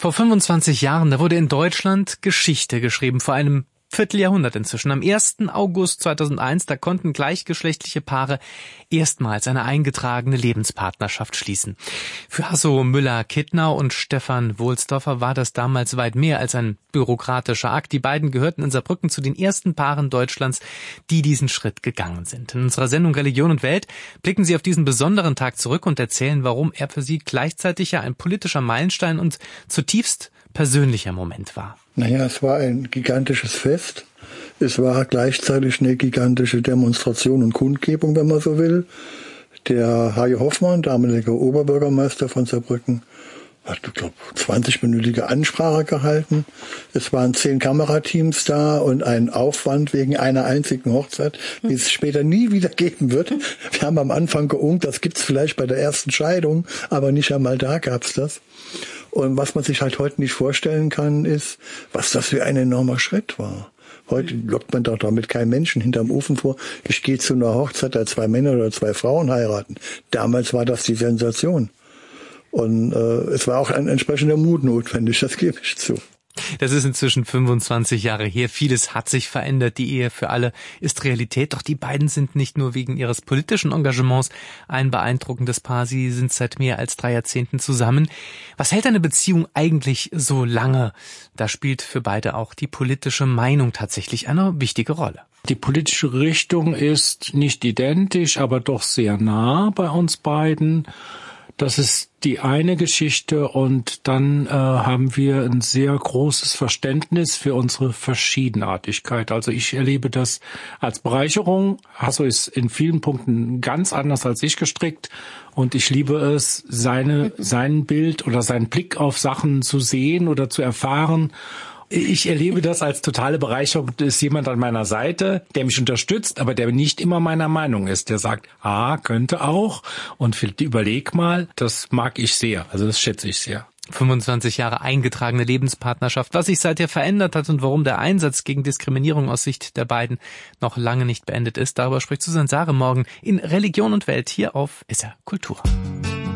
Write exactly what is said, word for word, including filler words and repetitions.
Vor fünfundzwanzig Jahren, da wurde in Deutschland Geschichte geschrieben, vor einem Vierteljahrhundert inzwischen. Am ersten August zweitausendeins, da konnten gleichgeschlechtliche Paare erstmals eine eingetragene Lebenspartnerschaft schließen. Für Hasso Müller-Kittnau und Stefan Wohlsdorfer war das damals weit mehr als ein bürokratischer Akt. Die beiden gehörten in Saarbrücken zu den ersten Paaren Deutschlands, die diesen Schritt gegangen sind. In unserer Sendung Religion und Welt blicken sie auf diesen besonderen Tag zurück und erzählen, warum er für sie gleichzeitig ja ein politischer Meilenstein und zutiefst persönlicher Moment war. Naja, es war ein gigantisches Fest. Es war gleichzeitig eine gigantische Demonstration und Kundgebung, wenn man so will. Der Hajo Hoffmann, damaliger Oberbürgermeister von Saarbrücken, hat, ich glaube, zwanzigminütige Ansprache gehalten. Es waren zehn Kamerateams da und ein Aufwand wegen einer einzigen Hochzeit, wie es später nie wieder geben wird. Wir haben am Anfang geungt, das gibt's vielleicht bei der ersten Scheidung, aber nicht einmal da gab's das. Und was man sich halt heute nicht vorstellen kann, ist, was das für ein enormer Schritt war. Heute lockt man doch damit keinen Menschen hinterm Ofen vor. Ich gehe zu einer Hochzeit, da zwei Männer oder zwei Frauen heiraten. Damals war das die Sensation. Und äh, es war auch ein entsprechender Mut notwendig, das gebe ich zu. Das ist inzwischen fünfundzwanzig Jahre her. Vieles hat sich verändert. Die Ehe für alle ist Realität. Doch die beiden sind nicht nur wegen ihres politischen Engagements ein beeindruckendes Paar. Sie sind seit mehr als drei Jahrzehnten zusammen. Was hält eine Beziehung eigentlich so lange? Da spielt für beide auch die politische Meinung tatsächlich eine wichtige Rolle. Die politische Richtung ist nicht identisch, aber doch sehr nah bei uns beiden. Das ist die eine Geschichte und dann äh, haben wir ein sehr großes Verständnis für unsere Verschiedenartigkeit. Also ich erlebe das als Bereicherung. Hasso ist in vielen Punkten ganz anders als ich gestrickt und ich liebe es, seine, sein Bild oder seinen Blick auf Sachen zu sehen oder zu erfahren. Ich erlebe das als totale Bereicherung. Da ist jemand an meiner Seite, der mich unterstützt, aber der nicht immer meiner Meinung ist. Der sagt, ah, könnte auch. Und überleg mal, das mag ich sehr. Also das schätze ich sehr. fünfundzwanzig Jahre eingetragene Lebenspartnerschaft, was sich seither verändert hat und warum der Einsatz gegen Diskriminierung aus Sicht der beiden noch lange nicht beendet ist. Darüber spricht Susanne Sare morgen in Religion und Welt hier auf S R Kultur.